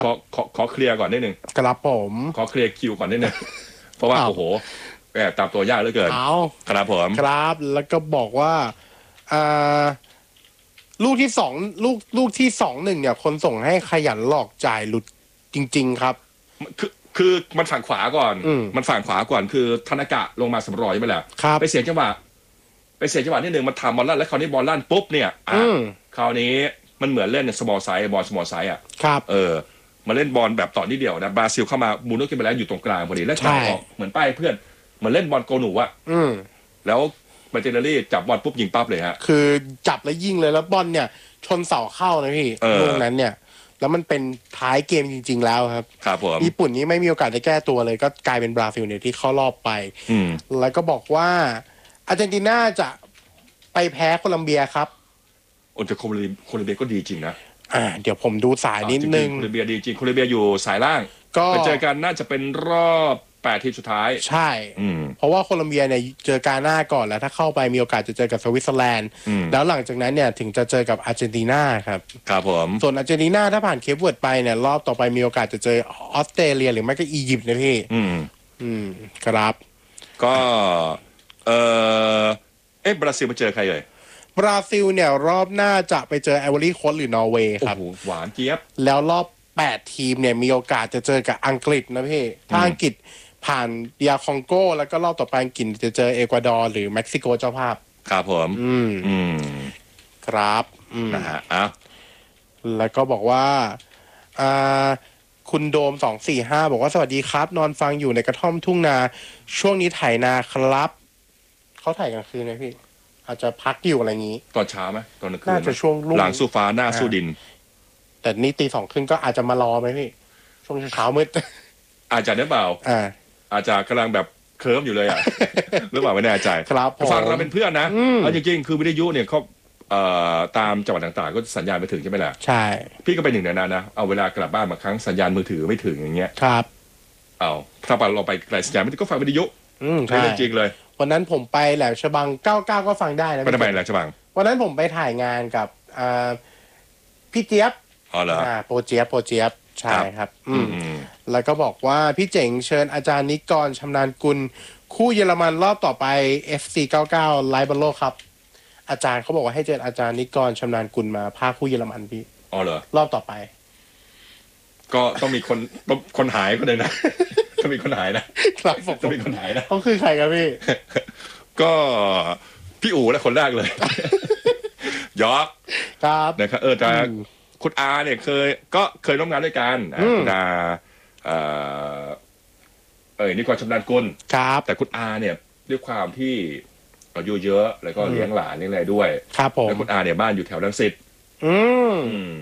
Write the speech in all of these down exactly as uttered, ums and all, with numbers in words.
ขอขอขอเคลียร์ก่อนนิดนึงครับผมขอเคลียร์คิวก่อนนิดนึงเพราะว่าโอ้โหแอบตามตัวยากเหลือเกินเอาครับผมครับแล้วก็บอกว่าอ่าลูกที่สองลูกลูกที่สองหนึ่งเนี่ยคนส่งให้ขยันหลอกจ่ายหลุดจริงๆครับคือคือมันฝั่งขวาก่อนมันฝั่งขวาก่อนคือธนากะลงมาสำรอยไปแล้วไปเสียจังหวะไปเสียจังหวะนิดนึงมันทำบอลลั่นแล้วคราวนี้บอลลั่นปุ๊บเนี่ยอ่าคราวนี้มันเหมือนเล่นสมอลไซส์บอลสมอลไซส์อ่ะครับเออมาเล่นบอลแบบต่อนิดเดียวนะบราซิลเข้ามาบูโน่ขึ้นไปแล้วอยู่ตรงกลางพอดีแล้วจ่ายออกเหมือนป้ายเพื่อนเหมือนเล่นบอลโกหนูอ่ะแล้วมาเจเนอรี่จับบอลปุ๊บยิงปั๊บเลยฮะคือจับแล้วยิงเลยแล้วบอลเนี่ยชนเสาเข้านะพี่ลูกนั้นเนี่ยแล้วมันเป็นท้ายเกมจริงๆแล้วครับครับผมญี่ปุ่นนี้ไม่มีโอกาสได้แก้ตัวเลยก็กลายเป็นบราซิลเนี่ยที่เข้ารอบไปแล้วก็บอกว่าอาร์เจนตินาจะไปแพ้โคลัมเบียครับโอ้แต่โคลัมเบียโคลัมเบียก็ดีจริงนะอ่าเดี๋ยวผมดูสายนิดนึงโคลัมเบียดีจริงโคลัมเบียอยู่สายล่างก็ไปเจอกันน่าจะเป็นรอบแปดทีมสุดท้ายใช่เพราะว่าโคลัมเบียเนี่ยเจอกาน่าก่อนแล้วถ้าเข้าไปมีโอกาสจะเจอกับสวิตเซอร์แลนด์แล้วหลังจากนั้นเนี่ยถึงจะเจอกับอาร์เจนตินาครับครับผมส่วนอาร์เจนตินาถ้าผ่านเคปเวิร์ดไปเนี่ยรอบต่อไปมีโอกาสจะเจอออสเตรเลียหรือไม่ก็อียิปต์นะพี่อืมอืมครับก็เออเอ๊ะบราซิลมาเจอใครเลยบราซิลเนี่ยรอบหน้าจะไปเจอไอวอรี่โคสต์หรือนอร์เวย์ครับโอ้โหหวานเจี๊ยบแล้วรอบแปดทีมเนี่ยมีโอกาสจะเจอกับอังกฤษนะพี่ถ้าอังกฤษผ่านเดียคองโกแล้วก็รอบต่อไปอังกฤษจะเจอเอกวาดอร์หรือเม็กซิโกเจ้าภาพครับผมอืมอืมครับอืมนะฮะอ่ะแล้วก็บอกว่าอ่าคุณโดมสองสี่ห้าบอกว่าสวัสดีครับนอนฟังอยู่ในกระท่อมทุ่งนาช่วงนี้ไถนาครับเขาถ่ายกลางคืนไหมพี่อาจจะพักอยู่อะไรอย่างนี้ตอนเช้าไหมตอนกลางคืนน่าจะช่วงหลังสู้ฟ้าหน้าสู้ดินแต่นี่ตีสองครึ่งก็อาจจะมารอไหมพี่ช่วงเช้ามืดอาจจะเนี่ยเปล่าอ่าอาจจะกำลังแบบเคิร์มอยู่เลยอ่ะหรือเปล่าไม่แน่ใจครับฟังเราเป็นเพื่อนนะเอาจริงๆคือวิทยุเนี่ยเขาเอ่อตามจังหวัดต่างๆก็สัญญาณไปถึงใช่ไหมล่ะใช่พี่ก็เป็นหนึ่งในนั้นนะเอาเวลากลับบ้านบางครั้งสัญญาณมือถือไม่ถึงอย่างเงี้ยครับเอาถ้าเราไปไกลสัญญาณไม่ถึงก็ฟังวิทยุอืมใช่จริงเลยวันนั้นผมไปแหลมฉบังเก้าเก้าก็ฟังได้นะไปทำไมแหลมฉบังวันนั้นผมไปถ่ายงานกับอ่าพี่เจี๊ยบอ๋อเหรออ่าโปรเจี๊ยบโปรเจี๊ยบใช่ครับอืมแล้วก็บอกว่าพี่เจ๋งเชิญอาจารย์นิกรชำนาญกุลคู่เยอรมันรอบต่อไป เอฟ ซี เก้าเก้า ไลฟ์บอลโลกครับอาจารย์เขาบอกว่าให้เชิญอาจารย์นิกรชำนาญกุลมาพาคู่เยอรมันพี่อ๋อเหรอรอบต่อไปก็ต้องมีคนคนหายคนหนึ่งนะต้องมีคนหายนะครับผมต้องมีคนหายนะเขาคือใครครับพี่ก็พี่อู๋แหละคนแรกเลยยอกครับนะครับเออแต่คุณอาเนี่ยเคยก็เคยร่วมงานด้วยกันคุณอาเอ่อเออนี่ก่อนชำนาญกุลครับแต่คุณอาเนี่ยด้วยความที่อายุเยอะแล้วก็เลี้ยงหลานเลี้ยงอะไรด้วยครับผมแล้วคุณอาเนี่ยบ้านอยู่แถวรังสิตอืม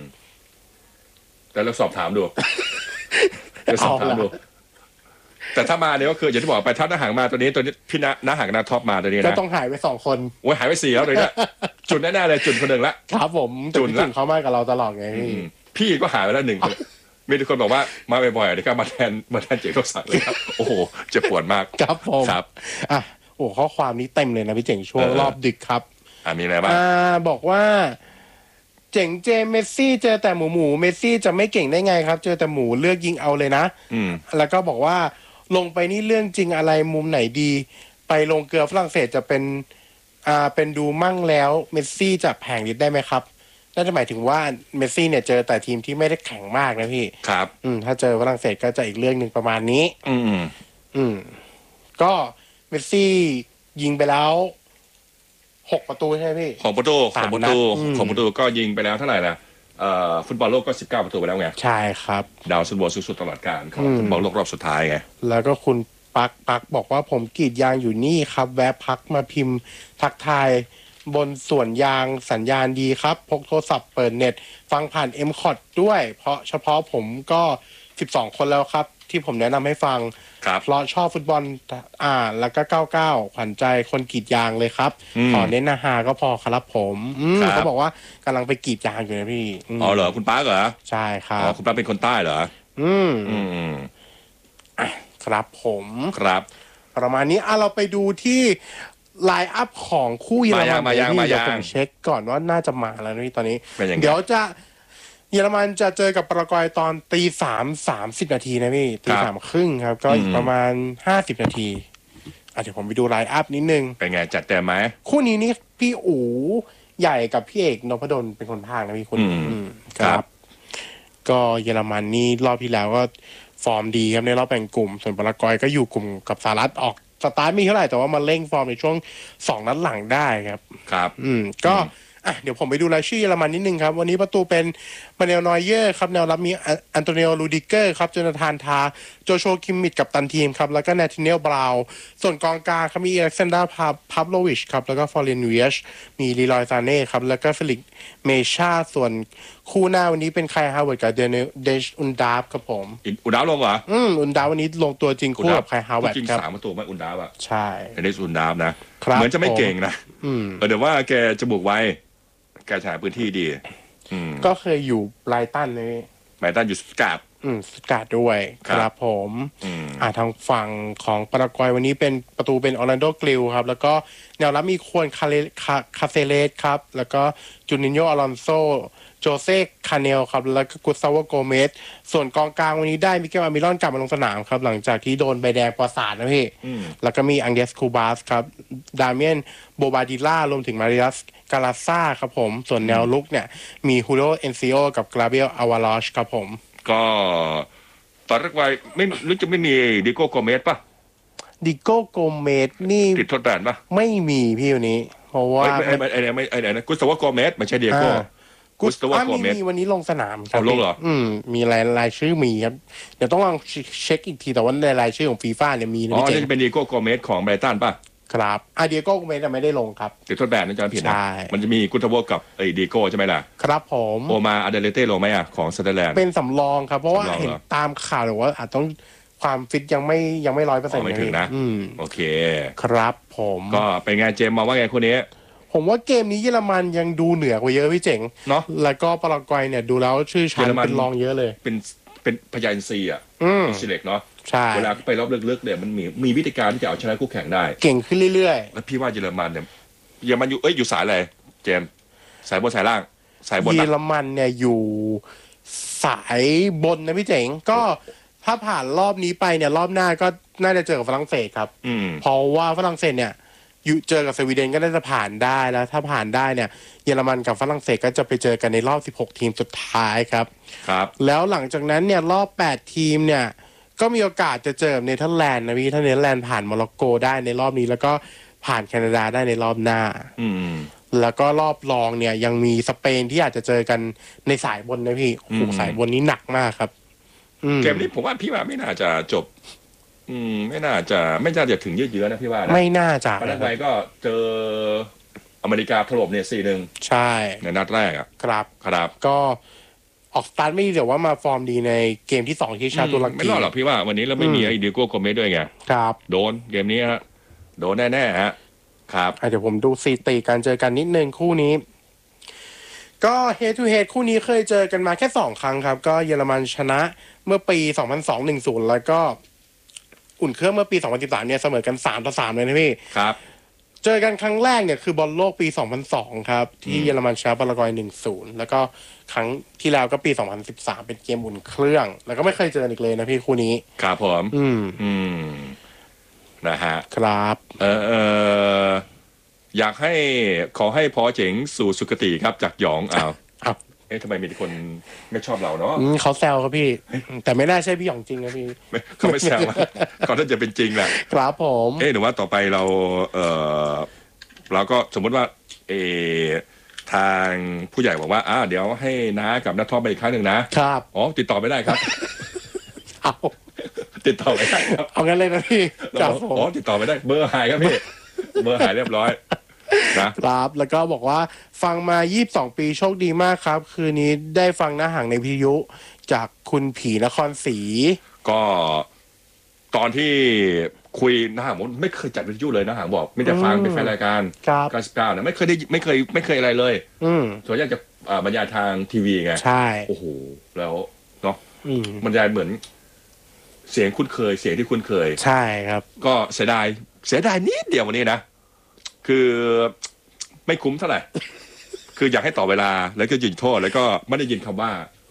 แต่เราสอบถามดูเราสอบถามดูแต่ถ้ามาเนี่ยก็คืออย่างที่บอกไปถ้าหน้าหางมาตัวนี้ตัวนี้พี่น้าหน้าหางหน้าท็อปมาตัวนี้นะก็ต้องหายไปสองคนโอ้ยหายไปสี่แล้วเลยเนี่ยจุดแน่ๆเลยจุดคนหนึ่งละครับผมจุดละเขามากับเราตลอดไงพี่พี่ก็หายไปแล้วหนึ่งคนมีทุกคนบอกว่ามาบ่อยๆเดี๋ยวก็มาแทนมาแทนเจ๋งโทรศัพท์เลยครับโอ้โหเจ็บปวดมากครับผมครับอ่ะโอ้ข้อความนี้เต็มเลยนะพี่เจ๋งช่วงรอบดึกครับอ่ามีอะไรบ้างอ่าบอกว่าเจ๋งเจเมสซี่เจอแต่หมูหมูเมสซี่จะไม่เก่งได้ไงครับเจอแต่หมูเลือกยิงเอาเลยนะอืมแล้วก็บอกว่าลงไปนี่เรื่องจริงอะไรมุมไหนดีไปลงเกลือฝรั่งเศสจะเป็นอ่าเป็นดูมั่งแล้วเมสซี่จะแผงฤทธิ์ได้ไหมครับน่าจะหมายถึงว่าเมสซี่เนี่ยเจอแต่ทีมที่ไม่ได้แข็งมากนะพี่ครับอืมถ้าเจอฝรั่งเศสก็จะอีกเรื่องหนึ่งประมาณนี้อืมอืมก็เมสซี่ยิงไปแล้วหกประตูใช่ไหมพี่ของประตูของประตูของประตูก็ยิงไปแล้วเท่าไหร่ล่ะเอ่อฟุตบอลโลกก็สิบเก้าประตูไปแล้วไงใช่ครับดาวซันโวสูงสุดตลอดกาลของฟุตบอลโลกรอบสุดท้ายไงแล้วก็คุณปักปักบอกว่าผมกรีดยางอยู่นี่ครับแวะพักมาพิมพ์ทักทายบนสวนยางสัญญาณดีครับพกโทรศัพท์เปิดเน็ตฟังผ่าน เอ็ม คอท ด้วยเพราะเฉพาะผมก็สิบสองคนแล้วครับที่ผมแนะนำให้ฟังเพราะชอบฟุตบอลอ่าแล้วก็เก้าเก้าขวัญใจคนกรีดยางเลยครับขอเน้นนาฮาก็พอครับผมเขาบอกว่ากำลังไปกรีดยางอยู่นะพี่อ๋อเหรอคุณป้าเหรอใช่ครับอ๋อคุณป้าเป็นคนใต้เหรออืมอืมครับผมครับประมาณนี้อ่ะเราไปดูที่ไลน์อัพของคู่เยอรมันมายังมายังมายังผมเช็คก่อนว่าน่าจะมาแล้วนี่ตอนนี้เดี๋ยวจะเยอรมันจะเจอกับปารากวัยตอนตีสามสามสิบนาทีนะพี่ตีสามครึ่งครับก็อีกประมาณห้าสิบนาทีเดี๋ยวผมไปดูไลน์อัพนิดนึงเป็นไงจัดเต็มไหมคู่นี้นี่พี่อู๋ใหญ่กับพี่เอกนพดลเป็นคนพากย์นะพี่คุณครับก็เยอรมันนี่รอบที่แล้วก็ฟอร์มดีครับในรอบแบ่งกลุ่มส่วนปารากวัยก็อยู่กลุ่มกับสหรัฐออกสตาร์ทมีเท่าไหร่แต่ว่ามาเร่งฟอร์มในช่วงสองนัดหลังได้ครับครับอืมก็อ่ะเดี๋ยวผมไปดูรายชื่อเยอรมันนิดนึงครับวันนี้ประตูเป็นมาเนลนอยเยอร์ครับแนวรับมีอันโตนิโอลูดิเกอร์ครับโจนาธานทาโจโชคิมมิดกับตันทีมครับแล้วก็นาธาเนียลบราวน์ส่วนกองกลางครับมีอเล็กซานดราพับโลวิชครับแล้วก็ฟอร์เรนเวียชมีลีลอยซาเน่ครับแล้วก็เฟลิกเมชาส่วนคู่หน้าวันนี้เป็นไคฮาวเวิร์ดกับเดนเดชอุนดาฟครับผมอุนดาฟลงเหรออืมอุนดาฟวันนี้ลงตัวจริงคู่กับไคฮาวเวิร์ดครับจริงสามประตูไหมอุนดาฟอ่ะใช่เดนอุนดาฟนะเหมือนจะไม่เก่งนะเดี๋ยวว่าแกจะบุกไว้แกใช้พื้นที่ดีก็เคยอยู่ไบรตันเลยไบรตันอยู่สกาดอืมสกาดด้วยครับผมอ่าทางฝั่งของปารากวัยวันนี้เป็นประตูเป็นออร์แลนโดกลิลครับแล้วก็แนวรับมีควรคาเลคาเซเลสครับแล้วก็จูนินโญอลอนโซโจเซ่คาเนลครับแล้วก็กุสซาวโกเมสส่วนกองกลางวันนี้ได้มิเกลอามิรอนกลับมาลงสนามครับหลังจากที่โดนใบแดงประสาทนะพี่แล้วก็มีอังเดสคูบาสครับดาเมียนโบบาดิล่ารวมถึงมาริอัสกาลาซ่าครับผมส่วนแนวลุกเนี่ยมีฮูโรเอนซิโอกับกราเบียลอาวาลอชครับผมก็ตอนแรกไว้ไม่รู้จะไม่มีดิโก้โกเมสป่ะดิโก้โกเมสนี่ติดทดแบนป่ะไม่มีพี่วันนี้เพราะว่าไม่ไม่ไอ้ไม่ไอ้ไอ้นะกุสตาวโกเมสไม่ใช่ดิโก้กุสตาวโกเมสมีวันนี้ลงสนามครับลงเหรออืมมีรายรายชื่อมีครับเดี๋ยวต้องลองเช็คอีกทีแต่ว่าในรายชื่อของฟีฟ่าเนี่ยมีอ๋อจะเป็นดิโก้โกเมสของไบรตันป่ะครับอ่ะดิโก้โกเมสไม่ได้ลงครับติดทดแบนนั่นจะผิดนะมันจะมีกุสตาวกับไอ้ดิโก้ใช่ไหมล่ะครับผมโอมาอาเดเลเต้ลงไหมอ่ะของเซเดอร์แลนด์เป็นสำรองครับเพราะว่าเห็นตามข่าวหรือว่าอาจต้องความฟิตยังไม่ยังไม่ร้อยเปอร์เซ็นต์ไม่ถึงนะโอเคครับผมก็เป็นไงเจมมองว่าไงคนนี้ผมว่าเกมนี้เยอรมันยังดูเหนือกว่าเยอะพี่เจ๋งเนาะแล้วก็ปารากวัยเนี่ยดูแล้วชื่อชั้นเป็นรองเยอะเลยเป็นเป็นพยานซีอ่ะซีเล็กเนาะใช่เวลาไปรอบลึกๆเนี่ยมันมีมีวิธีการที่จะเอาชนะคู่แข่งได้เก่งขึ้นเรื่อยๆแล้วพี่ว่าเยอรมันเนี่ยเยอรมันอยู่เอ้ยอยู่สายอะไรเจมสายบนสายล่างสายบนเยอรมันเนี่ยอยู่สายบนนะพี่เจ๋งก็ถ้าผ่านรอบนี้ไปเนี่ยรอบหน้าก็น่าจะเจอกับฝรั่งเศสครับเพราะว่าฝรั่งเศสเนี่ยอยู่เจอกับสวีเดนก็น่าจะผ่านได้แล้วถ้าผ่านได้เนี่ยเยอรมันกับฝรั่งเศสก็จะไปเจอกันในรอบสิบหกทีมสุดท้ายครับครับแล้วหลังจากนั้นเนี่ยรอบแปดทีมเนี่ยก็มีโอกาสจะเจอเนเธอร์แลนด์นะพี่ถ้าเนเธอร์แลนด์ผ่านโมร็อกโกได้ในรอบนี้แล้วก็ผ่านแคนาดาได้ในรอบหน้าแล้วก็รอบรองเนี่ยยังมีสเปนที่อาจจะเจอกันในสายบนนะพี่โอ้โหสายบนนี้หนักมากครับเกมนี้ผมว่าพี่ว่าไม่น่าจะจบอืมไม่น่าจะไม่น่าจะถึงเยอะๆนะพี่ว่านะไม่น่าจะปารากวัยก็เจออเมริกาถล่มเนี่ยสี่หนึ่งใช่ในนัดแรกอ่ะครับครับก็ออกสตาร์ทไม่ดีแต่ว่ามาฟอร์มดีในเกมที่สองที่ชาตุรกีไม่รอดหรอกพี่ว่าวันนี้เราไม่มีไอ้ดิโก้โกเมสด้วยไงครับโดนเกมนี้ฮะโดนแน่ๆฮะครับเดี๋ยวผมดูสถิติการเจอกันนิดนึงคู่นี้ก็เฮดทูเฮดคู่นี้เคยเจอกันมาแค่สองครั้งครับก็เยอรมันชนะเมื่อปีสองพันสอง หนึ่งศูนย์แล้วก็อุ่นเครื่องเมื่อปีสองพันสิบสามเนี่ยเสมอกันสามต่อสามเลยนะพี่ครับเจอกันครั้งแรกเนี่ยคือบอลโลกปีสองพันสองครับที่เยอรมันชนะปารากวัย หนึ่งศูนย์ แล้วก็ครั้งที่แล้วก็ปีสองพันสิบสามเป็นเกมอุ่นเครื่องแล้วก็ไม่เคยเจออีกเลยนะพี่คู่นี้ครับผมอืมอืมนะฮะครับเออเอออยากให้ขอให้พอเจ๋งสู่สุคติครับจากหยองอ้าวเอ๊ะทำไมมีคนไม่ชอบเราเนาะเขาแซวครับพี่แต่ไม่น่าใช่พี่หยองจริงนะพี่เขาไม่แซวเขาน่าจะเป็นจริงแหละครับผมเอ๊ะหรือว่าต่อไปเราเออเราก็สมมติว่าเอทางผู้ใหญ่บอกว่าอ่าเดี๋ยวให้น้ากับน้าทอมไปอีกครั้งหนึ่งนะครับอ๋อติดต่อไม่ได้ครับเอาติดต่อไม่ได้ครับเอางั้นเลยนะพี่ครับอ๋อติดต่อไม่ได้เบอร์หายครับพี่เบอร์หายเรียบร้อยครับแล้วก็บอกว่าฟังมายี่สิบสองปีโชคดีมากครับคืนนี้ได้ฟังหน้าห่างในวิทยุจากคุณผีนครศรีก็ตอนที่คุยหน้าห่างผมไม่เคยจัดวิทยุเลยนะห่างบอกไม่ได้ฟังเป็นแฟนรายการเก้าสิบเก้านะไม่เคยได้ไม่เคยไม่เคยอะไรเลยส่วนใหญ่จะบรรยายทางทีวีไงใช่โอ้โหแล้วเนาะบรรยายเหมือนเสียงคุ้นเคยเสียงที่คุ้นเคยใช่ครับก็เสียดายเสียดายนิดเดียววันนี้นะคือไม่คุ้มเท่าไหร่คืออยากให้ต่อเวลาแล้วก็ยิงโทษแล้วก็ไม่ได้ยินคำว่า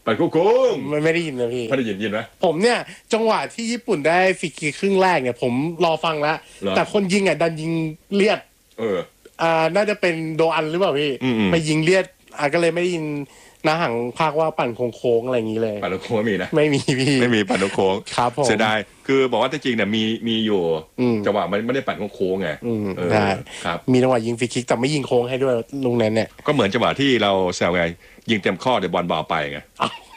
ปั่นโค้งไม่ไม่ได้ยินนะพี่ไม่ได้ยินยินไหมผมเนี่ยจังหวะที่ญี่ปุ่นได้ฟรีคิกครึ่งแรกเนี่ยผมรอฟังแล้วแต่คนยิงอ่ะดันยิงเลียดเอออ่าน่าจะเป็นโดอันหรือเปล่าพี่ไปยิงเลียดอ่ะก็เลยไม่ได้ยินนาหังภาคว่าปั่นโค้งๆอะไรอย่างนี้เลยปั่นโค้งมีนะไม่มีพี่ไม่มีปั่นโค้งครับผมเสียดายคือบอกว่าจริงๆเนี่ยมีมีอยู่จังหวะมันไม่ได้ปั่นโค้งไงใช่ครับมีจังหวะยิงฟรีคิกแต่ไม่ยิงโค้งให้ด้วยลุงแนนเนี่ยก็เหมือนจังหวะที่เราแซวไงยิงเต็มข้อเดี๋ยวบอลเบาไปไง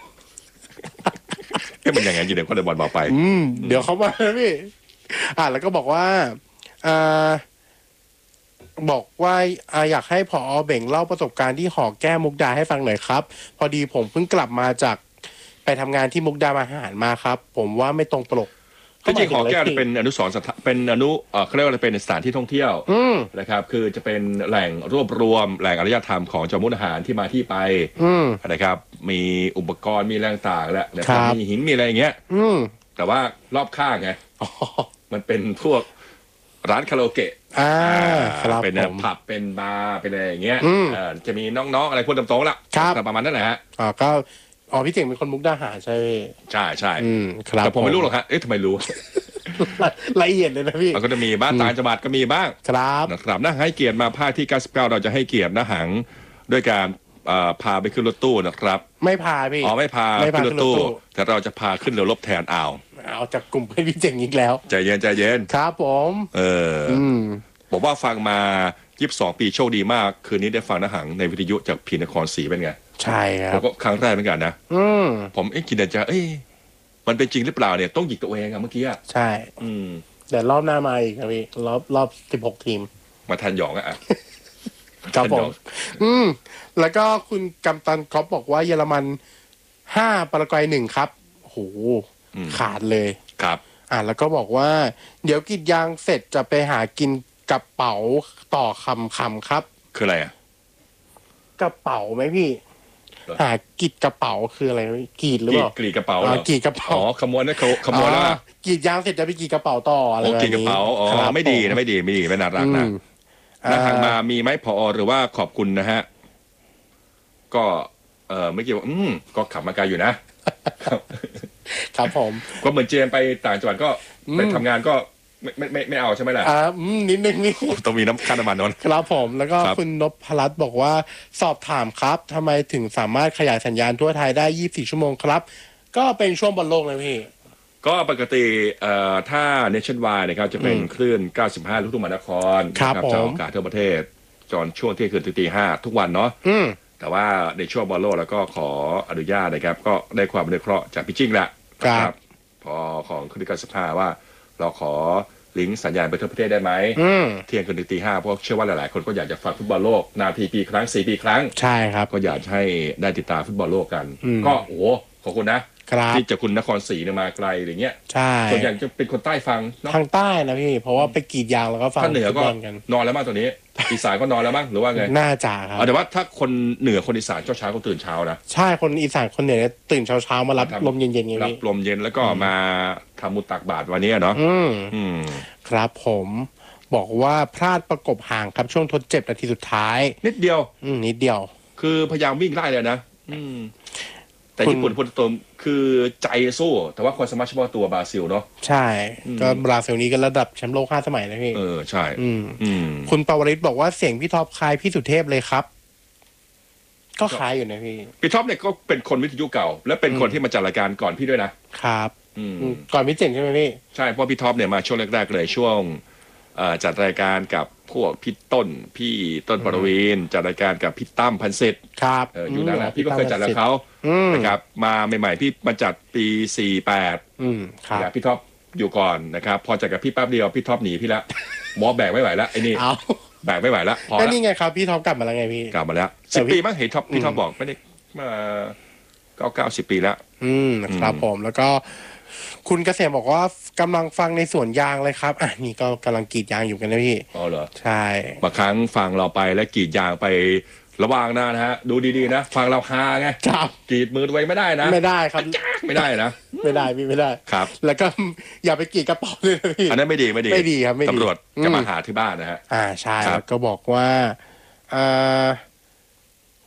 ก็เป็นอย่างไงยิงเต็มข้อเดี๋ยวบอลเบาไปเดี๋ยวเขามาพี่อ่าแล้วก็บอกว่าอ่าบอกว่าอยากให้ผอ.เบ่งเล่าประสบการณ์ที่หอแก้มุกดาให้ฟังหน่อยครับพอดีผมเพิ่งกลับมาจากไปทำงานที่มุกดาหารมาครับผมว่าไม่ตรงปกที่จริงหอแก้วเป็นอนุสรณ์เป็นอนุเขาเรียกว่าเป็นสถานที่ท่องเที่ยวนะครับคือจะเป็นแหล่งรวบรวมแหล่งอารยธรรมของจังหวัดมุกดาหารที่มาที่ไปนะครับมีอุปกรณ์มีแรงต่างและมีหินมีอะไรอย่างเงี้ยแต่ว่ารอบข้างไงมันเป็นพวกร้านคาราโอเกะเป็นผับเป็นบาร์เป็นอะไรอย่างเงี้ยจะมีน้องๆอะไรพวกตรงๆละประมาณนั้นแหละฮะอ๋อก็อ๋อพี่เจ๋งเป็นคนมุกดาหารใช่ใช่ใช่แต่ผมไม่รู้หรอกครับเอ๊ะทำไมรู้ละเอียดเลยนะพี่มันก็จะมีบ้านต่างจังหวัดก็มีบ้างครับนะครับนะให้เกียรติมาภาคที่เก้าสิบเก้าเราจะให้เกียรตินะหังด้วยการพาไปขึ้นรถตู้นะครับไม่พาพี่อ๋อไม่พาขึ้นรถตู้แต่เราจะพาขึ้นเรือรบแทนอ่าวเอาจากกลุ่มเพื่อนพี่เจ๋งอีกแล้วใจเย็นใจเย็นครับผมเออบอกว่าฟังมายี่สิบสองปีโชคดีมากคืนนี้ได้ฟังนะหังในวิทยุจากพีนครศรีเป็นไงใช่ครับผมก็ครั้งแรกเหมือนกันนะผมเอ๊ะคิดจะเอ๊ะมันเป็นจริงหรือเปล่าเนี่ยต้องหยิกตัวเองอะเมื่อกี้ใช่แต่รอบหน้ามาอีกครับพี่รอบรอบสิบหกทีมมาทันหยองอะครับผมอืมแล้วก็คุณกัมตันครอปบอกว่าเยอรมันห้าปารากวัยหนึ่งครับโหขาดเลยครับอ่าแล้วก็บอกว่าเดี๋ยวกินยางเสร็จจะไปหากินกระเป๋าต่อคำคำครับคืออะไรอ่ะกระเป๋าไหมพี่หากีดกระเป๋าคืออะไรกีดหรือเปล่ากรีดกระเป๋าเหรอกีดกระเป๋าอ๋อขโมยนะขโมยแล้วกีดยางเสร็จจะไปกีดกระเป๋าต่ออะไรแบบนี้กีดกระเป๋าอ๋อไม่ดีนะไม่ดีไม่ดีไม่น่ารักนะนะทางมามีไหมผอ.หรือว่าขอบคุณนะฮะก็เออไม่เกี่ยวอืมก็ขับมาไกลอยู่นะครับผมก็เหมือนเจมไปต่างจังหวัดก็ไปทำงานก็ไม่ไม่ไม่ไม่เอาใช่ไหมล่ะอ่านิดนึงนี่ต้องมีน้ำค่าน้ำมันนนครับผมแล้วก็คุณนพรัตน์บอกว่าสอบถามครับทำไมถึงสามารถขยายสัญญาณทั่วไทยได้ยี่สิบสี่ชั่วโมงครับก็เป็นช่วงบอลโลกเลยพี่ก็ปกติเอ่อถ้า Nationwide นะครับจะเป็นคลื่นเก้าสิบห้าลูกทุ่งมหานครครับจากอากาศทั่วประเทศจนช่วงที่คืนตีห้าทุกวันเนาะแต่ว่าในช่วงบอลโลกแล้วก็ขออนุญาตนะครับก็ได้ความอนุเคราะห์จากพี่จิ้งแหละครับพอของคลื่นเก้าสิบห้าว่าเราขอลิงก์สัญญาณไปทั่วประเทศได้ไหมเที่ยงคืนถึงตีห้าเพราะเชื่อว่าหลายๆคนก็อยากจะฟังฟุตบอลโลกนาทีปีครั้งสี่ปีครั้งใช่ครับก็อยากให้ได้ติดตามฟุตบอลโลกกันก็โอ้ขอบคุณนะที่จากคุณนครศรีมาไกลอย่างเงี้ยใช่ส่วนใหญ่จะเป็นคนใต้ฟังทางใต้นะพี่เพราะว่าไปกรีดยางแล้วก็ฟังเหนือก็นอนแล้วมั้งตัวนี้อีสานก็นอนแล้วมั้งหรือว่าไงน่าจะครับแต่ว่าถ้าคนเหนือคนอีสานเช้าเช้าก็ตื่นเช้านะใช่คนอีสานคนเหนือตื่นเช้าเช้ามารับลมเย็นๆไงรับลมเย็นแล้วก็มาทำมุตักบาตรวันนี้เนาะอืมครับผมบอกว่าพลาดประกบห่างครับช่วงทดเจ็บนาทีสุดท้ายนิดเดียวอืมนิดเดียวคือพยายามวิ่งไล่เลยนะอืมแต่ญี่ปุ่นพูดตรงคือใจสู้แต่ว่าคนสมัชเฉพาะตัวบราซิลเนาะใช่ก็บราซิลนี้ก็ระดับแชมป์โลกห้าสมัยนะพี่เออใช่อืมอืมคุณปวริศบอกว่าเสียงพี่ท็อปคล้ายพี่สุเทพเลยครับก็คล้ายอยู่นะพี่พี่ท็อปเนี่ยก็เป็นคนวิทยุเก่าและเป็นคนที่มาจัดรายการก่อนพี่ด้วยนะครับอืมก่อนพี่เจ๋งใช่ไหมพี่ใช่เพราะพี่ท็อปเนี่ยมาช่วงแรกๆเลยช่วงจัดรายการกับพวกพี่ต้นพี่ต้นปรวีณจัดรายการกับพี่ตั้มพันเศษครับอยู่นั่นแหละพี่ก็เคยจัดแล้วเขานะครับมาใหม่ๆพี่มาจัดปีสี่แปดครับพี่ท็อปอยู่ก่อนนะครับพอจัดกับพี่แป๊บเดียวพี่ท็อปหนีพี่ละหมอแบกไม่ไหวแล้วไอ้นี่แบกไม่ไหวแล้วพอแล้วนี่ไงครับพี่ท็อปกลับมาแล้วไงพี่กลับมาแล้วสิบปีมั้งเห็นท็อปพี่ท็อปบอกไม่ได้มาเก้าเก้าสิบปีแล้วอืมครับผมแล้วก็คุณเกษมบอกว่ากำลังฟังในสวนยางเลยครับอ่ะนี่ก็กำลังกรีดยางอยู่กันนะพี่อ๋อเหรอใช่บางครั้งฟังเราไปแล้วกรีดยางไประวังนะนะฮะดูดีๆนะฟังเราฮาไงครับกรีดมือไว้ไม่ได้นะไม่ได้ครับไม่ได้นะไม่ได้พี่ไม่ได้ครับแล้วก็อย่าไปกรีดกระเป๋าเลยนะพี่อันนั้นไม่ดีไม่ดีไม่ดีครับไม่ดีตำรวจจะมาหาที่บ้านนะฮะอ่าใช่แล้วก็บอกว่าอ่าโห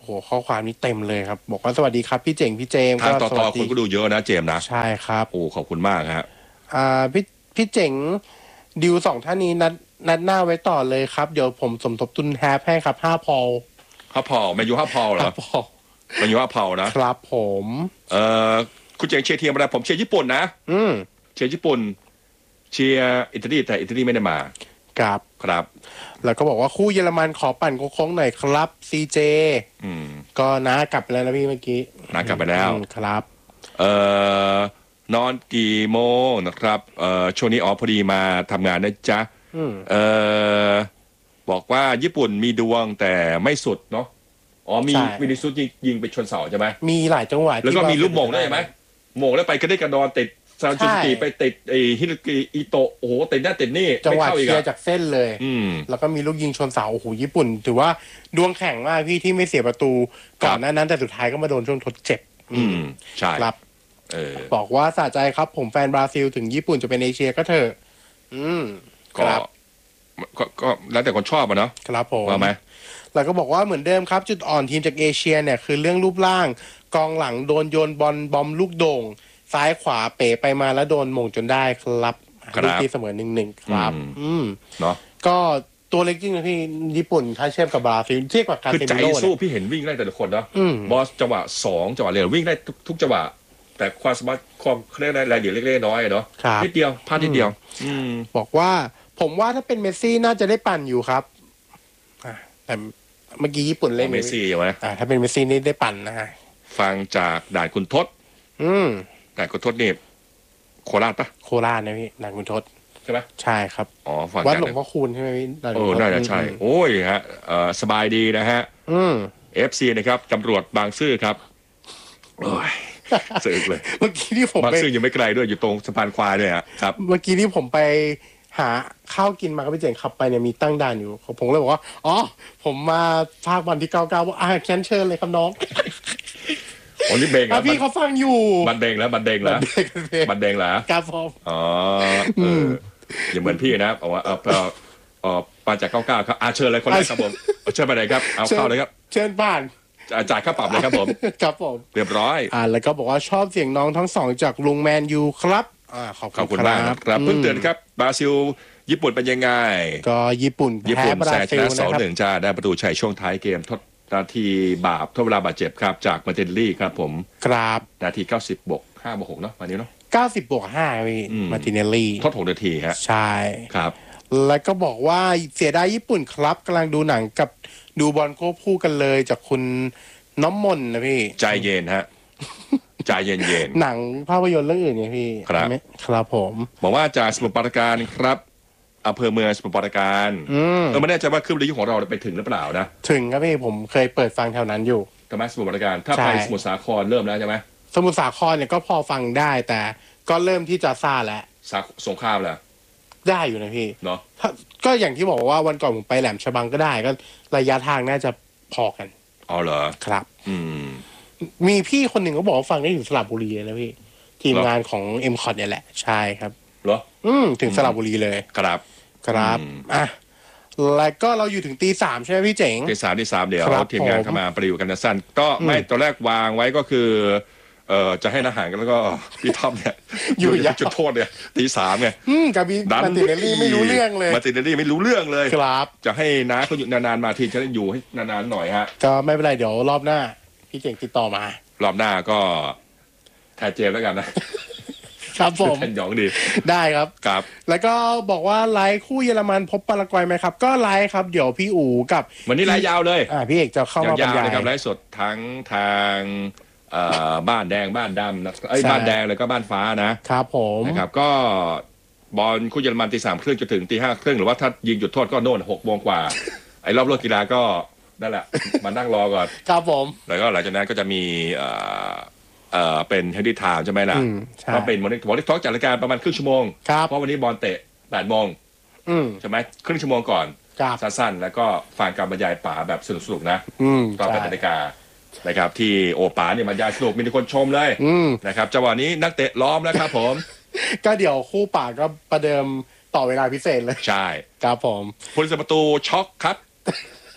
โหข้อความนี้เต็มเลยครับบอกว่าสวัสดีครับพี่เจ๋งพี่เจมส์ทางต่อสต่วัอสคดีนก็ดูเยอะนะเจมส์นะใช่ครับโอ้ขอบคุณมากฮะอ่าพี่พี่เจ๋งดิวสองท่านนี้นัดนัดหน้าไว้ต่อเลยครับเดี๋ยวผมสมทบทุนแฮปให้ครับห้าพอลห้าพอลแมนยูห้าพอลเหรอแมนยูห้าพอลนะครับผมเอ่อคุณเจ๋งเชียร์ทีมอะไรผมเชียร์ญี่ปุ่นนะอืมเชียร์ญี่ปุ่นเชียร์อิตาลีแต่อิตาลีไม่ได้มาครับครับแล้วก็บอกว่าคู่เยอรมันขอปั่นโค้งๆหน่อยครับซีเจอืมก็น้ากลับไปแล้วนะพี่เมื่อกี้น้ากลับไปแล้วครับเอ่อนอนกี่โมงนะครับเอ่อช่วงนี้อ๋อพอดีมาทำงานนะจ๊ะเอ่อบอกว่าญี่ปุ่นมีดวงแต่ไม่สุดเนาะอ๋อมีวินิสุยิงยิงไปชนเสาใช่ไหมมีหลายจังหวะแล้วก็มีลูกโมงด้วยไหมโมงแล้วไปกระเด้กระดอนติดซานจุนกิไปติดไอฮิโนกิอิโตะโอ้โหติดได้ติดนี่จังหวะเคลียร์จากเส้นเลยแล้วก็มีลูกยิงชนเสาโอ้โหญี่ปุ่นถือว่าดวงแข็งมากพี่ที่ไม่เสียประตูก่อนหน้านั้นแต่สุดท้ายก็มาโดนช่วงทดเจ็บอืมใช่ครับบอกว่าสะใจครับผมแฟนบราซิลถึงญี่ปุ่นจะเป็นเอเชียก็เถอะอืมก็ก็แล้วแต่คนชอบอะเนาะครับผมว่าไหมแล้วก็บอกว่าเหมือนเดิมครับจุดอ่อนทีมจากเอเชียเนี่ยคือเรื่องรูปร่างกองหลังโดนโยนบอลบอมลูกโด่งซ้ายขวาเป๋ไปมาแล้วโดนมงจนได้ครับลูกที่เสมอหนึ่งหนึ่งครับอืมเนาะก็ตัวเล็กจริงนะพี่ญี่ปุ่นถ้าเทียบกับบราซิลเทียบกับคาเซมิโร่คือใจสู้พี่เห็นวิ่งได้แต่ละคนเนาะบอสจังหวะสองจังหวะเร็ววิ่งได้ทุกจังหวะแต่ความสามารถความเรียกได้รายละเอียดเล็กๆน้อยๆเนาะนิดเดียวพลาดนิดเดียวบอกว่าผมว่าถ้าเป็นเมสซี่น่าจะได้ปั่นอยู่ครับแต่เมื่อกี้ญี่ปุ่นเล่นเมสซี่ใช่ไหมถ้าเป็นเมสซี่นี่ได้ปั่นนะฮะฟังจากด่านคุณทศอืมด่านคุณทศนี่โคราชปะโคราชนะพี่ด่านคุณทศใช่ไหมใช่ครับอ๋อฟังวัดหลวงพ่อคูณใช่ไหมพี่โอ้น่าจะใช่โอ้ยฮะสบายดีนะฮะอืมเอฟซีนะครับตำรวจบางซื่อครับโอ้ยสึกเลยเมื่อกี้ที่ผมบางซื่อยังไม่ไกลด้วยอยู่ตรงสะพานควายด้วยครับเมื่อกี้ที่ผมไปหาข้าวกินมาก็ไปเจ๋งขับไปเนี่ยมีตั้งด่านอยู่ผมเลยบอกว่าอ๋อผมมาภาควันที่เก้าเก้าว่าอ่าแคนเชิญเลยครับน้องโอ้นี่เบงแล้วพี่เขาฟังอยู่บันเดงแล้วบันเดงแล้วบันเดงแล้วครับผมอ๋อเอออย่าเหมือนพี่นะบอกว่าเออเออมาจากเก้าเก้าครับอาเชิญเลยคนแรกครับผมเชิญไปไหนครับเอาเข้าเลยครับเชิญบ้านจ่ายค่าปรับเลยครับผมครับผมเรียบร้อยอ่าแล้วก็บอกว่าชอบเสียงน้องทั้งสองจากลุงแมนยูครับอ่าขอบคุณมากครับเพิ่งเตือนครับบราซิลญี่ปุ่นเป็นยังไงก็ญี่ปุ่นญี่ปุ่นแซงชนะสองหนึ่งจ้าได้ประตูชัยช่วงท้ายเกมทดนาทีบาปทดเวลาบาดเจ็บครับจากมาเตนลี่ครับผมครับนาทีเก้าสิบบวกห้าบวกหกเนาะวันนี้เนาะเก้าสิบบวกห้าพี่มาติเนลลี่ทดหกนาทีฮะใช่ครับแล้วก็บอกว่าเสียดายญี่ปุ่นครับกำลังดูหนังกับดูบอลควบคู่กันเลยจากคุณน้ำมนต์นะพี่ใจเย็นฮะใจเย็นเย็นหนังภาพยนตร์เรื่องอื่นไงพี่ครับครับผมบอกว่าจากสมุทรปราการครับอำเภอเมืองสมุทรปราการเออไม่แน่ใจว่าคลื่นวิทยุของเราไปถึงหรือเปล่านะถึงครับพี่ผมเคยเปิดฟังแถวนั้นอยู่ทำไมสมุทรปราการถ้าไปสมุทรสาครเริ่มแล้วใช่ไหมสมุทรสาครเนี่ยก็พอฟังได้แต่ก็เริ่มที่จะซ่าแล้วสงครามแหละได้อยู่นะพี่เนาะก็อย่างที่บอกว่าวันก่อนผมไปแหลมฉบังก็ได้ก็ระยะทางน่าจะพอกันอ๋อเหรอครับอืมมีพี่คนหนึ่งเขาบอกว่าฟังได้ถึงสระบุรีเลยนะพี่ทีมงานของ เอ็ม คอท เนี่ยแหละใช่ครับเหรออืมถึงสระบุรีเลยครับครับอ่ะแล้วก็เราอยู่ถึงตีสามใช่ไหมพี่เจ๋งตีสามตีสามเดี๋ยวทีมงานเข้ามาประดิวกันสั้นก็ไม่ตอนแรกวางไว้ก็คือเอ่อจะให้อาหารกันแล้วก็พี่ท็อปเนี่ยอยู่ยักจุดโทษเนี่ยตีสามไงกับพี่มาติเนลลี่ไม่รู้เรื่องเลยมาติเนลลี่ไม่รู้เรื่องเลยครับจะให้น้าเขาอยู่นานๆมาทีจะได้อยู่ให้นานๆหน่อยฮะก็ไม่เป็นไรเดี๋ยวรอบหน้าพี่เจ๋งติดต่อมารอบหน้าก็แทนเจมแล้วกันนะครับผมเป็นหยองดีได้ครับครับแล้วก็บอกว่าไลฟ์คู่เยอรมันพบปารากวัยไหมครับก็ไลฟ์ครับเดี๋ยวพี่อู๋กับวันนี้ไลฟ์ยาวเลยอ่าพี่เอกจะเข้ามาบรรยายนะครับไลฟ์สดทั้งทางบ้านแดงบ้านดำนะไอ้บ้านแดงแล้วก็บ้านฟ้านะครับผมนะครับก็บอลคู่เยอรมันตีสามครึ่งจนถึงตีห้าครึ่งหรือว่าถ้ายิงจุดโทษก็โน่นหกโมงกว่าไอ้รอบโลกกีฬาก็นั่นแหละมานั่งรอก่อนครับผมแล้วก็หลังจากนั้นก็จะมีเอ่อเอ่อเป็นเฮดดี้ไทม์ใช่ไหมล่ะก็เป็นมอนิมอนิทอล์กจัดรายการประมาณครึ่งชั่วโมงเพราะวันนี้บอลเตะแปดโมงใช่ไหมครึ่งชั่วโมงก่อนสั้นๆแล้วก็ฟังการบรรยายป๋าแบบสนุกๆนะก็เป็นนาฬิกานะครับที่โอป๋าเนี่ยบรรยายสนุกมีคนชมเลยนะครับจังหวะนี้นักเตะล้อมแล้วครับผมก็เดี๋ยวคู่ป๋าก็ประเดิมต่อเวลาพิเศษเลยใช่ครับผมผู้รักษาประตูช็อกครับ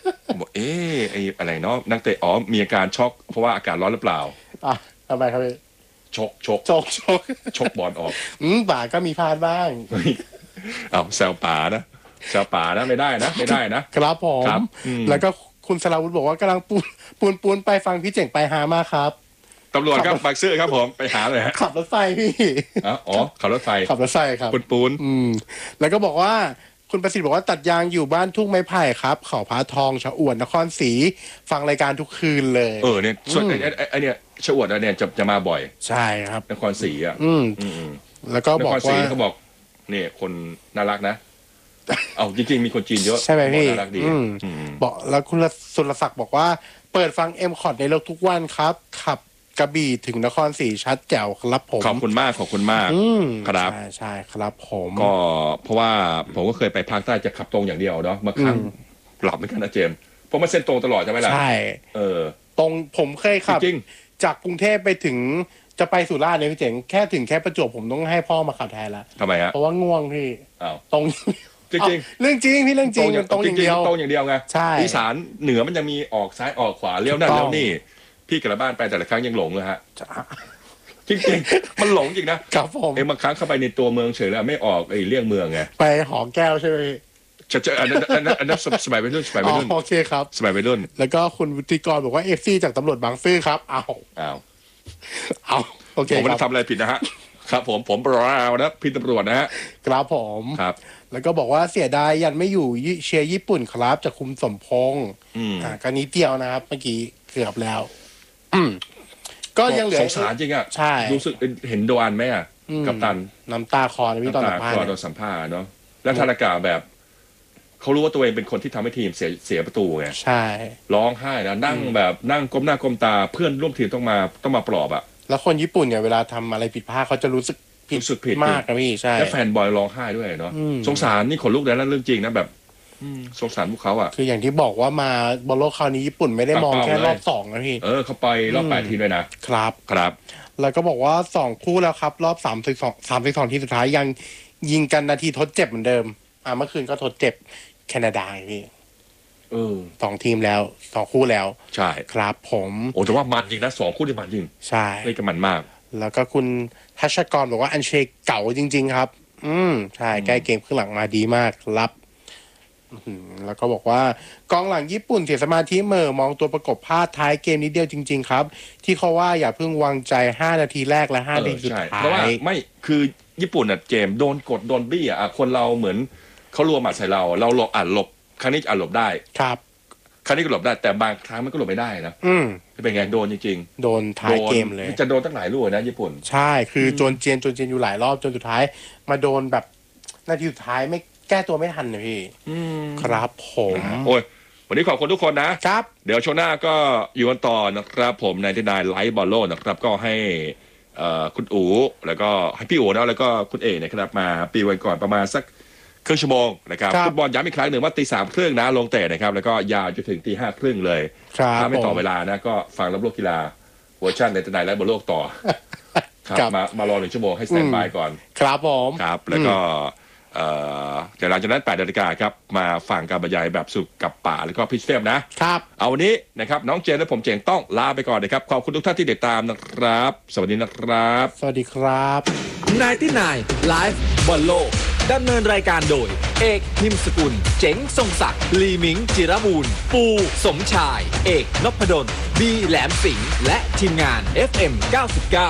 บอกเอ๊ะไอ้อะไรเนาะนักเตะอ๋อมีอาการช็อกเพราะว่าอากาศร้อนหรือเปล่าอ่ะทำไมครับพี่ชกชกชกชกชกบอลออกอืมป่าก็มีพลาดบ้างเอาแซวป่านะแซวป่านะไม่ได้นะไม่ได้นะครับผมแล้วก็คุณสราวุธบอกว่ากำลังปูนปูนปูนไปฟังพี่เจ๋งไปหามาครับตำรวจครับบางซื่อครับผมไปหาเลยฮะขับรถไฟพี่อ๋อขับรถไฟขับรถไฟครับปูนปูนอืมแล้วก็บอกว่าคุณประสิทธิ์บอกว่าตัดยางอยู่บ้านทุ่งไม้ไผ่ครับเขาพระทองชะอวดนครศรีฟังรายการทุกคืนเลยเออเนี่ยส่วนไอ้ไอ้เนี่ยชะอวดเนี่ยจะจะมาบ่อยใช่ครับนครศรีอ่ะอืมแล้วก็บอกว่าเขาบอกนี่คนน่ารักนะเอาจริงๆมีคนจีนเยอะใช่ไหมพี่น่ารักดีบอกแล้วคุณสุรศักดิ์บอกว่าเปิดฟังเอ็มคอร์ดในรถทุกวันครับขับกระบี่ถึงนครศรีชัดแจ๋วครับผมขอบคุณมากขอบคุณมากครับใช่ใช่ครับผมก็เพราะว่าผมก็เคยไปภาคใต้จะขับตรงอย่างเดียวเนาะมาครั้งหลับเหมือนกันนะเจมเพราะมันเส้นตรงตลอดใช่ไหมล่ะใช่เออตรงผมเคยขับจากกรุงเทพไปถึงจะไปสุราษฎร์เนี่ยพี่เจ๋งแค่ถึงแค่ประจวบผมต้องให้พ่อมาขับแทนละทำไมฮะเพราะว่าง่วงพี่อ้าวตรงจริงเรื่องจริงพี่เรื่องจริงตรงอย่างเดียวตรงอย่างเดียวไงใช่อีสานเหนือมันยังมีออกซ้ายออกขวาเลี้ยวนั่นเลี้ยวนี่พี่กลับบ้านไปแต่ละครั้งยังหลงเลยฮะจริงๆมันหลงจริงนะครับผมเอ็มบางครั้งเข้าไปในตัวเมืองเฉยแล้วไม่ออกไอ้เลี่ยงเมืองไงไปหอแก้วใช่ไหมจะจะอันนั้นอันนั้นอันนั้นสมัยวัยรุ่นสมัยวัยรุ่นโอเคครับสมัยวัยรุ่นแล้วก็คุณวุฒิกรบอกว่าเอฟซีจากตำรวจบางซื่อครับเอาเอาเอาโอเคผมไม่ได้ทำอะไรผิดนะฮะครับผมผมปราวนะพี่ตำรวจนะฮะครับผมครับแล้วก็บอกว่าเสียดายยันไม่อยู่เชียร์ญี่ปุ่นครับจากคุณสมพงษ์อ่าก็นิดเดียวนะครับเมื่อกี้เกือบแล้วอืมก็ยังเหลือสงสารจริงอ่ะใช่รู้สึกเห็นโดนไหมอ่ะกัปตันน้ำตาคลอพี่ตอนสัมภาษณ์ตอนสัมภาษณ์เนาะแล้วธนากาแบบเขารู้ว่าตัวเองเป็นคนที่ทำให้ทีมเสียเสียประตูไงใช่ร้องไห้นะนั่งแบบนั่งก้มหน้าก้มตาเพื่อนร่วมทีมต้องมาต้องมาปลอบอ่ะแล้วคนญี่ปุ่นเนี่ยเวลาทำอะไรผิดพลาดเขาจะรู้สึกผิดรู้สึกผิดมากนะพี่ใช่แล้วแฟนบอยร้องไห้ด้วยเนาะสงสารนี่ขนลุกเลยนะเรื่องจริงนะแบบสงสารพวกเขาอ่ะคืออย่างที่บอกว่ามาบอลโลกคราวนี้ญี่ปุ่นไม่ได้มองแค่รอบสองนะพี่เออเขาไปรอบแปดทีด้วยนะครับครับแล้วก็บอกว่าสองคู่แล้วครับรอบสามสิบสองสามสิบสองทีสุดท้ายยังยิงกันนาทีทดเจ็บเหมือนเดิมอ่าเมื่อคืนก็ทดเจ็บแคนาดาพี่เออสองทีมแล้วสองคู่แล้วใช่ครับผมโอ้แต่ว่ามันจริงนะสองคู่ที่มันจริงใช่เล่นกันมันมากแล้วก็คุณทัชกรบอกว่าอันเชกเก่าจริงๆครับอืมใช่แก้เกมขึ้นหลังมาดีมากครับแล้วก็บอกว่ากองหลังญี่ปุ่นเสียสมาธิเมื่อมองตัวประกบพลาดท้ายเกมนิดเดียวจริงๆครับที่เขาว่าอย่าเพิ่งวางใจห้านาทีแรกและห้านาทีสุดท้ายเพราะว่าไม่คือญี่ปุ่นอ่ะเกมโดนกดโดนบี้อ่ะคนเราเหมือนเขารัวหมัดใส่เราเราหลบอ่ะหลบครั้งนี้อ่ะหลบได้ครับครั้งนี้ก็หลบได้แต่บางครั้งมันก็หลบไม่ได้นะอืมเป็นไงโดนจริงๆโดนท้ายเกมเลยจะโดนตั้งหลายลูกนะญี่ปุ่นใช่คือโจนเจียนโจนเจียนอยู่หลายรอบจนสุดท้ายมาโดนแบบนาทีสุดท้ายไม่แก้ตัวไม่ทันเลยพี่ครับผมโอ้ยวันนี้ขอบคุณทุกคนนะครับเดี๋ยวช่วงหน้าก็อยู่กันต่อนะครับผมในที่นายไลฟ์บอลโลนะครับก็ให้คุณอู๋แล้วก็ให้พี่อู๋นะแล้วก็คุณเอ๋นะครับมาปีวันก่อนประมาณสักครึ่งชั่วโมงนะครับฟุตบอลย้ำอีกครั้งหนึ่งว่าตีสามครึ่งนะลงเตะนะครับแล้วก็ยาวจนถึงตีห้าครึ่งเลยถ้าไม่ต่อเวลานะก็ฟังรับโลกกีฬาเวอร์ชันในที่นายไลฟ์บอลโลกต่อครับมามารอหนึ่งชั่วโมงให้สแตนด์บายก่อนครับผมครับแล้วก็เดี๋ยวหลังจากนั้นแปดนาฬิกาครับมาฟังการบรรยายแบบสุขกับป่าแล้วก็พี่เซฟนะครับเอาวันนี้นะครับน้องเจนและผมเจงต้องลาไปก่อนนะครับขอบคุณทุกท่านที่ติดตามนะครับสวัสดีนะครับสวัสดีครับนายที่นายไลฟ์บอลโลกดำเนินรายการโดยเอกนิมสกุลเจ๋งทรงศักดิ์ลีมิงจิรบูรณ์ปูสมชายเอกนพดลบีแหลมสิงห์และทีมงาน เอฟ เอ็ม เก้าสิบเก้า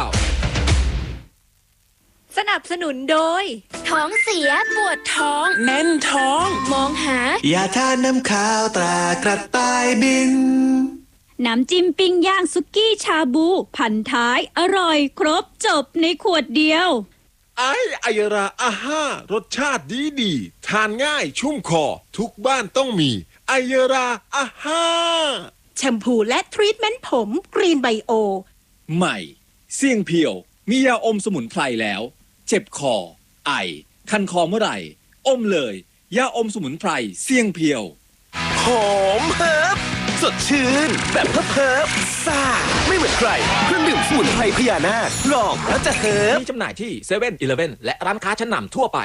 สนับสนุนโดยท้องเสียปวดท้องแน่นท้องมองหายาทาน้ำข้าวตรากระต่ายบินน้ำจิ้มปิ้งย่างสุกี้ชาบูพันท้ายอร่อยครบจบในขวดเดียวไอ้ไอยราอาห้ารสชาติดีดีทานง่ายชุ่มคอทุกบ้านต้องมีไอยราอาห้าแชมพูและทรีทเมนต์ผมกรีนไบโอใหม่เสี่ยงเพียวมียาอมสมุนไพรแล้วเจ็บคอไอคันคอเมื่อไหร่อมเลยยาอมสมุนไพรเสี่ยงเพียวหอมเฮิบสดชื่นแบบเฮิบเฮิบซ่าไม่เหมือนใครเครื่องดื่มสมุนไพรพญานาคลองแล้วจะเฮิบมีจำหน่ายที่เซเว่นอีเลฟเว่นและร้านค้าชั้นนำทั่วไป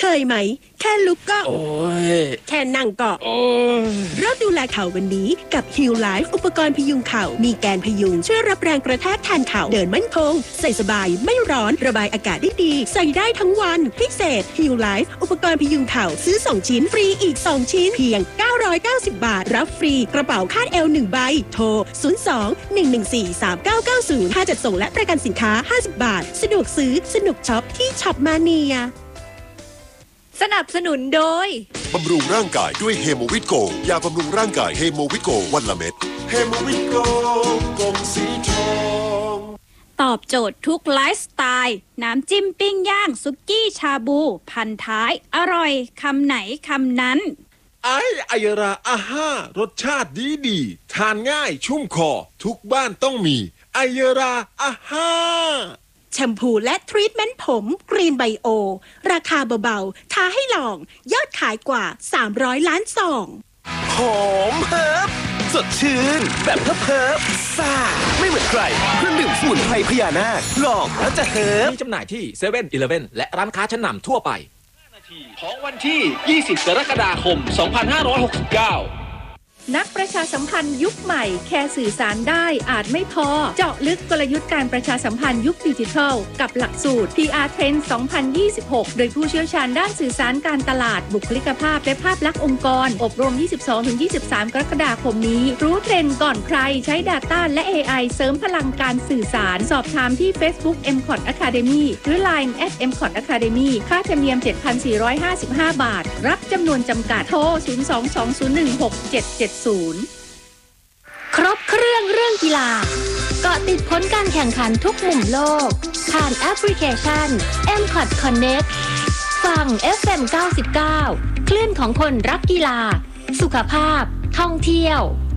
เคยไหมแค่ลุกก็โอ้ยแค่นั่งก็โอ้ยเริ่มดูแลเข่าวันนี้กับ Heal Life อุปกรณ์พยุงเข่ามีแกนพยุงช่วยรับแรงกระแทกแทนเข่าเดินมั่นคงใส่สบายไม่ร้อนระบายอากาศได้ดีใส่ได้ทั้งวันพิเศษ Heal Life อุปกรณ์พยุงเข่าซื้อสองชิ้นฟรีอีกสองชิ้นเพียงเก้าร้อยเก้าสิบบาทรับฟรีกระเป๋าคาดเอวหนึ่งใบโทรศูนย์ สอง หนึ่ง หนึ่ง สี่ สาม เก้า เก้า ศูนย์ค่าจัดส่งและประกันสินค้าห้าสิบบาทสะดวกซื้อสนุกช็อปที่ช็อปมาเนียสนับสนุนโดยบำรุงร่างกายด้วยเฮโมวิตโกยาบำรุงร่างกายเฮโมวิตโกวันละเม็ดเฮโมวิตโกกลมสีทองตอบโจทย์ทุกไลฟ์สไตล์น้ำจิ้มปิ้งย่างซุกี้ชาบูพันท้ายอร่อยคำไหนคำนั้นไออายราอาห้ารสชาติดีดีทานง่ายชุ่มคอทุกบ้านต้องมีอายราอาห้าแชมพูและทรีทเมนต์ผมกรีนไบโอราคาเบาๆท้าให้ลองยอดขายกว่าสามร้อยล้านซองหอมเฮิบสดชื่นแบบเฮิบเฮิบซ่าไม่เหมือนใครเครื่องดื่มสมุนไพรพญานาคลองแล้วจะเฮิบมีจำหน่ายที่เซเว่นอีเลฟเว่นและร้านค้าชั้นนำทั่วไปของวันที่ยี่สิบกรกฎาคมสองพันห้าร้อยหกสิบเก้านักประชาสัมพันธ์ยุคใหม่แค่สื่อสารได้อาจไม่พอเจาะลึกกลยุทธ์การประชาสัมพันธ์ยุคดิจิทัลกับหลักสูตร พี อาร์ Trend สองพันยี่สิบหกโดยผู้เชี่ยวชาญด้านสื่อสารการตลาดบุคลิกภาพและภาพลักษณ์องค์กรอบรม ยี่สิบสองถึงยี่สิบสาม กรกฎาคมนี้รู้เทรนด์ก่อนใครใช้ Data และ เอ ไอ เสริมพลังการสื่อสารสอบถามที่ Facebook เอ็ม คอท Academy หรือ ไลน์ แอท เอ็ม คอท Academy ค่าธรรมเนียม เจ็ดพันสี่ร้อยห้าสิบห้า บาทรับจำนวนจำกัดโทรศูนย์ สอง สอง ศูนย์ หนึ่ง หก เจ็ด เจ็ด ศูนย์ครบเครื่องเรื่องกีฬาเกาะติดผลการแข่งขันทุกมุมโลกผ่านแอปพลิเคชัน เอ็ม คอท Connect ฟัง เอฟ เอ็ม เก้าสิบเก้า คลื่นของคนรักกีฬาสุขภาพท่องเที่ยว